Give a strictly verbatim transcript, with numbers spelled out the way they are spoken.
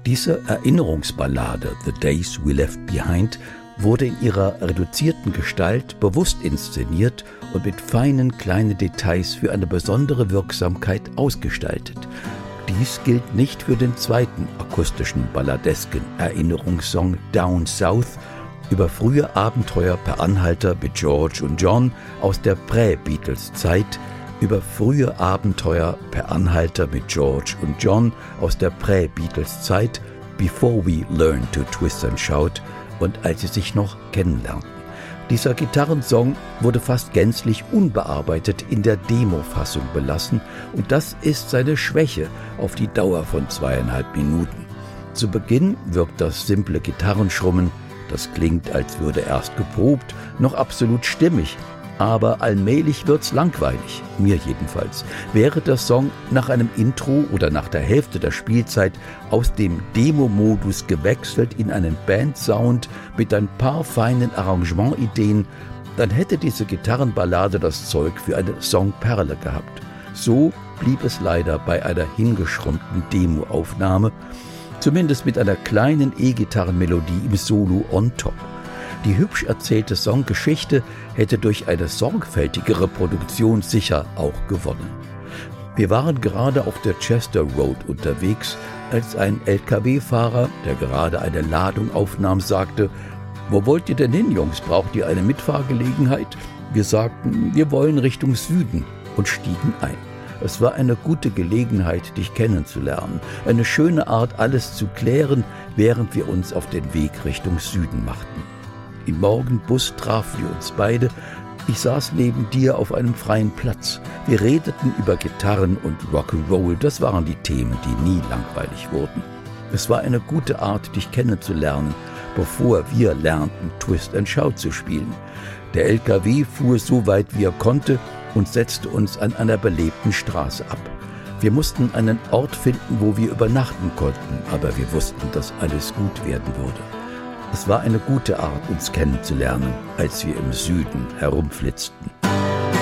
Diese Erinnerungsballade The Days We Left Behind wurde in ihrer reduzierten Gestalt bewusst inszeniert und mit feinen kleinen Details für eine besondere Wirksamkeit ausgestaltet. Dies gilt nicht für den zweiten akustischen balladesken Erinnerungssong Down South über frühe Abenteuer per Anhalter mit George und John aus der Prä-Beatles-Zeit, über frühe Abenteuer per Anhalter mit George und John aus der Prä-Beatles-Zeit, Before We Learn to Twist and Shout, und als sie sich noch kennenlernten. Dieser Gitarrensong wurde fast gänzlich unbearbeitet in der Demo-Fassung belassen und das ist seine Schwäche auf die Dauer von zweieinhalb Minuten. Zu Beginn wirkt das simple Gitarrenschrummen, das klingt, als würde erst geprobt, noch absolut stimmig, aber allmählich wird's langweilig, mir jedenfalls. Wäre der Song nach einem Intro oder nach der Hälfte der Spielzeit aus dem Demo-Modus gewechselt in einen Band-Sound mit ein paar feinen Arrangementideen, dann hätte diese Gitarrenballade das Zeug für eine Songperle gehabt. So blieb es leider bei einer hingeschrumpften Demo-Aufnahme, zumindest mit einer kleinen E-Gitarrenmelodie im Solo on top. Die hübsch erzählte Songgeschichte hätte durch eine sorgfältigere Produktion sicher auch gewonnen. Wir waren gerade auf der Chester Road unterwegs, als ein L K W-Fahrer, der gerade eine Ladung aufnahm, sagte: »Wo wollt ihr denn hin, Jungs? Braucht ihr eine Mitfahrgelegenheit?« Wir sagten, wir wollen Richtung Süden und stiegen ein. Es war eine gute Gelegenheit, dich kennenzulernen, eine schöne Art, alles zu klären, während wir uns auf den Weg Richtung Süden machten. Im Morgenbus trafen wir uns beide. Ich saß neben dir auf einem freien Platz. Wir redeten über Gitarren und Rock'n'Roll. Das waren die Themen, die nie langweilig wurden. Es war eine gute Art, dich kennenzulernen, bevor wir lernten, Twist and Shout zu spielen. Der L K W fuhr so weit wie er konnte und setzte uns an einer belebten Straße ab. Wir mussten einen Ort finden, wo wir übernachten konnten, aber wir wussten, dass alles gut werden würde. Es war eine gute Art, uns kennenzulernen, als wir im Süden herumflitzten.